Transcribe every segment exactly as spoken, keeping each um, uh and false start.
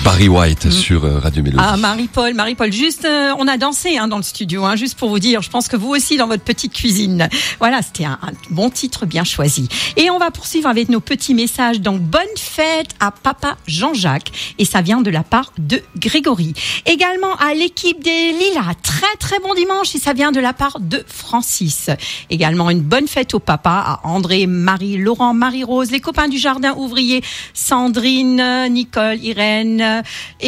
Barry White mmh. sur euh, Radio Mélodie. Ah, Marie-Paul, Marie-Paul, juste, euh, on a dansé hein, dans le studio, hein, juste pour vous dire, je pense que vous aussi dans votre petite cuisine. Voilà, c'était un, un bon titre bien choisi. Et on va poursuivre avec nos petits messages. Donc, bonne fête à Papa Jean-Jacques, et ça vient de la part de Grégory. Également à l'équipe des Lilas, très très bon dimanche, et ça vient de la part de Francis. Également une bonne fête au papa, à André, Marie, Laurent, Marie-Rose, les copains du jardin ouvrier, Sandrine, Nicole, Irène,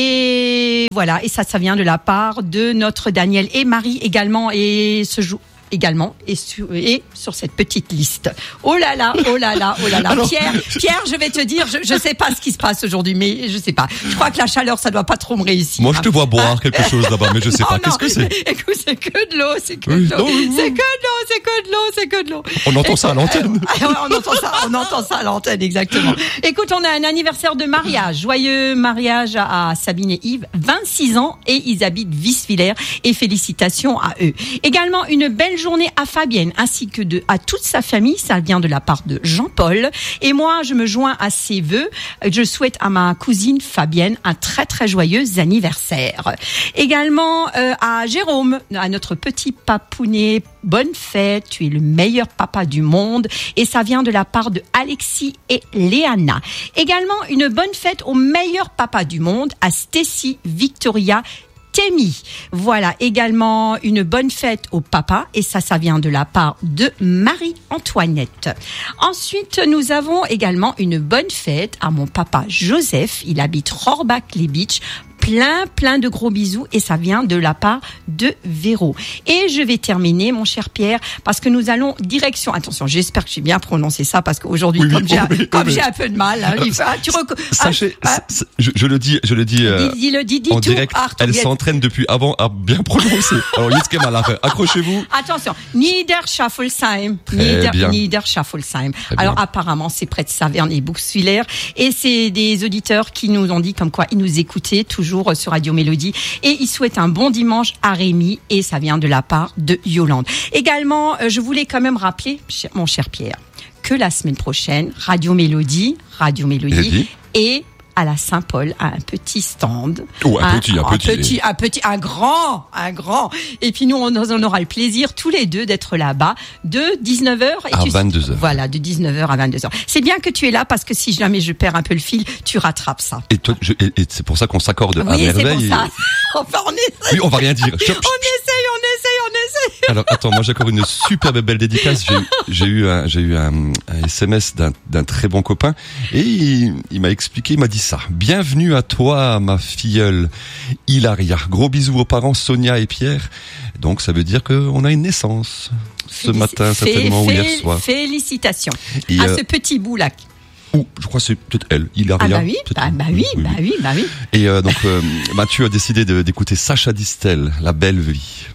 et voilà, et ça, ça vient de la part de notre Daniel et Marie également, et ce jour également et sur, et sur cette petite liste. Oh là là, oh là là, oh là là. Alors, Pierre, Pierre, je vais te dire, je je sais pas ce qui se passe aujourd'hui, mais je sais pas. Je crois que la chaleur, ça doit pas trop me réussir. Moi, je te vois boire quelque chose là-bas, mais je sais non, pas. Non, qu'est-ce que c'est? Écoute, c'est que de l'eau, c'est que de l'eau, oui, c'est que de l'eau, c'est que de l'eau, c'est que de l'eau. On entend ça à l'antenne. Euh, on entend ça, on entend ça à l'antenne, exactement. Écoute, on a un anniversaire de mariage. Joyeux mariage à Sabine et Yves, vingt-six ans, et ils habitent Vicevillers, et félicitations à eux. Également, une belle journée à Fabienne, ainsi que de, à toute sa famille. Ça vient de la part de Jean-Paul. Et moi, je me joins à ses vœux. Je souhaite à ma cousine Fabienne un très très joyeux anniversaire. Également euh, à Jérôme, à notre petit papounet, bonne fête. Tu es le meilleur papa du monde. Et ça vient de la part de Alexis et Léana. Également une bonne fête au meilleur papa du monde, à Stacy, Victoria, Témy. Voilà, également une bonne fête au papa, et ça, ça vient de la part de Marie-Antoinette. Ensuite, nous avons également une bonne fête à mon papa Joseph. Il habite Rohrbach-les-Beach. Plein, plein de gros bisous, et ça vient de la part de Véro. Et je vais terminer, mon cher Pierre, parce que nous allons direction. Attention, j'espère que j'ai bien prononcé ça, parce qu'aujourd'hui, oui, comme, oui, j'ai, oui, oui, comme oui. j'ai un peu de mal, hein, il faut, ah, tu rec... Sachez, ah, ah, je, je le dis, je le dis, euh, dis, dis, le, dis, dis en tout, direct. Arthur, elle s'entraîne depuis avant à bien prononcer. Alors, Yitzke Malach, accrochez-vous. Attention, Niederschaffelsheim, Nieder, Niederschaffelsheim. Alors, apparemment, c'est près de Saverne et Bouxwiller, et c'est des auditeurs qui nous ont dit comme quoi ils nous écoutaient toujours sur Radio Mélodie. Et il souhaite un bon dimanche à Rémi, et ça vient de la part de Yolande. Également, je voulais quand même rappeler, mon cher Pierre, que la semaine prochaine, Radio Mélodie, Radio Mélodie et à la Saint-Paul, à un petit stand. Oh, un, un petit, un, un petit. petit, un petit, un grand, un grand. Et puis nous, on, on aura le plaisir tous les deux d'être là-bas de dix-neuf heures. Et à tu, vingt-deux heures. Voilà, de dix-neuf heures à vingt-deux heures. C'est bien que tu es là, parce que si jamais je perds un peu le fil, tu rattrapes ça. Et, toi, je, et, et c'est pour ça qu'on s'accorde oui, à merveille. C'est pour ça. Enfin, on essaye. Oui, on va rien dire. On essaye, on essaye, on essaye. Alors, attends, moi j'ai encore une superbe belle dédicace. J'ai, j'ai eu un, j'ai eu un, un S M S d'un, d'un très bon copain, et il, il m'a expliqué, il m'a dit ça. Bienvenue à toi, ma filleule Hilaria. Gros bisous aux parents Sonia et Pierre. Donc, ça veut dire qu'on a une naissance ce Félici- matin, fé- certainement, fé- ou hier soir. Félicitations et à euh, ce petit bout-là. Ou, je crois que c'est peut-être elle, Hilaria. Ah bah oui, bah, bah oui, oui, bah oui, bah oui. Et euh, donc, euh, Mathieu a décidé de, d'écouter Sacha Distel, La Belle Vie.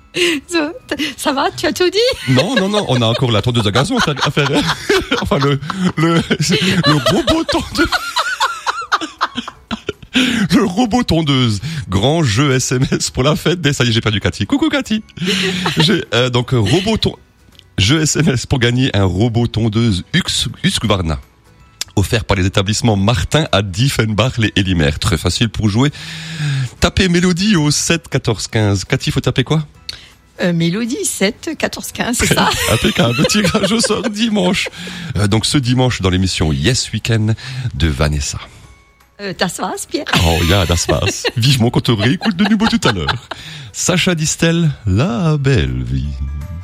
Ça, ça va, tu as tout dit? Non, non, non, on a encore la tondeuse à gazon à faire. À faire enfin, le, le, le robot tondeuse. Le robot tondeuse. Grand jeu S M S pour la fête des... Ça y est, j'ai perdu Cathy. Coucou Cathy. J'ai, euh, donc, robot ton... jeu S M S pour gagner un robot tondeuse Husqvarna. Offert par les établissements Martin à Diefenbach les Elimer. Très facile pour jouer. Tapez Mélodie au sept quatorze quinze. Cathy, faut taper quoi? Euh, Mélodie, sept, quatorze, quinze, c'est ça? Impeccable. Tirage au sort dimanche. Euh, donc ce dimanche dans l'émission Yes Weekend de Vanessa. Euh, das war's, Pierre? Oh, ja, das war's. Vivement qu'on te réécoute de nouveau tout à l'heure. Sacha Distel, La Belle Vie.